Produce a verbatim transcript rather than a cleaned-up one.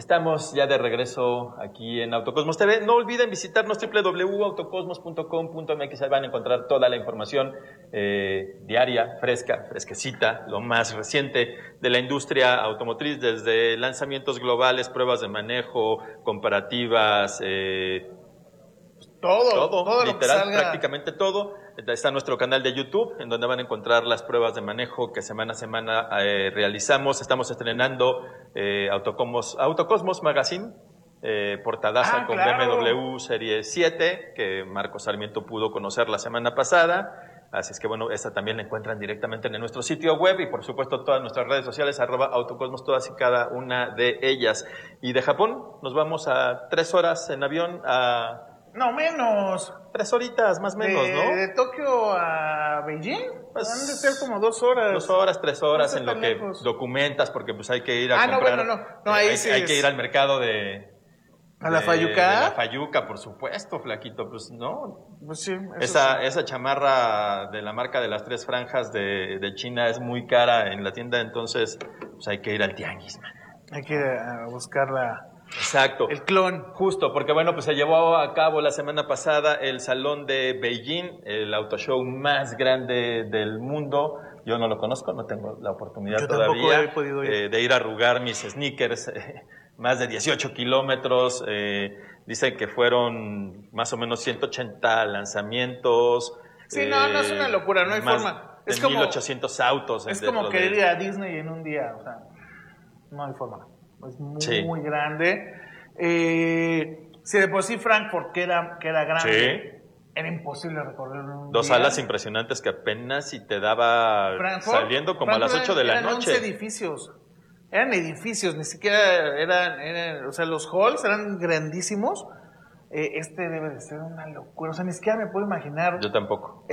Estamos ya de regreso aquí en Autocosmos T V. No olviden visitarnos doble u doble u doble u punto autocosmos punto com punto m x. Ahí van a encontrar toda la información eh, diaria, fresca, fresquecita, lo más reciente de la industria automotriz, desde lanzamientos globales, pruebas de manejo, comparativas, eh, todo, todo, todo literal, lo que salga. Prácticamente todo. Está nuestro canal de YouTube, en donde van a encontrar las pruebas de manejo que semana a semana eh, realizamos. Estamos estrenando eh, Autocosmos, Autocosmos Magazine, eh, portadaza Ah, con claro. B M W Serie siete, que Marco Sarmiento pudo conocer la semana pasada. Así es que, bueno, esta también la encuentran directamente en nuestro sitio web y, por supuesto, todas nuestras redes sociales, arroba Autocosmos, todas y cada una de ellas. Y de Japón nos vamos a tres horas en avión a... No, menos. Tres horitas, más o menos, de, ¿no? De Tokio a Beijing, Pues, han de ser como dos horas. Dos horas, tres horas No en está lo tan que lejos. documentas, porque pues hay que ir a Ah, no, comprar. bueno, no. No, ahí eh, hay, sí hay es- que ir al mercado de... ¿A la de- Fayuca? de la Fayuca, por supuesto, flaquito, pues no. Pues sí, eso Esa, sí. esa chamarra de la marca de las tres franjas de, de China es muy cara en la tienda, entonces pues hay que ir al tianguis, man. Hay que ir a buscar la, Exacto. el clon. Justo, porque bueno, pues se llevó a cabo la semana pasada el Salón de Beijing, el auto show más grande del mundo. Yo no lo conozco, no tengo la oportunidad Yo tampoco todavía he podido ir. eh, de ir a arrugar mis sneakers, eh, más de dieciocho kilómetros. Eh, dicen que fueron más o menos ciento ochenta lanzamientos. Sí, no, no es una locura, no hay más forma. de Es como- mil ochocientos autos. Es dentro como de- querer ir a Disney en un día, o sea, no hay forma. Es muy, Sí. muy grande. Eh, si de por sí Frankfurt, que era, que era grande, era imposible recorrerlo en un Dos día. salas impresionantes que apenas si te daba Frankfurt, saliendo como a las Frankfurt ocho de la eran noche. once edificios. Eran edificios, ni siquiera eran, eran, o sea, los halls eran grandísimos. Eh, este debe de ser una locura, o sea, ni siquiera me puedo imaginar. Yo tampoco.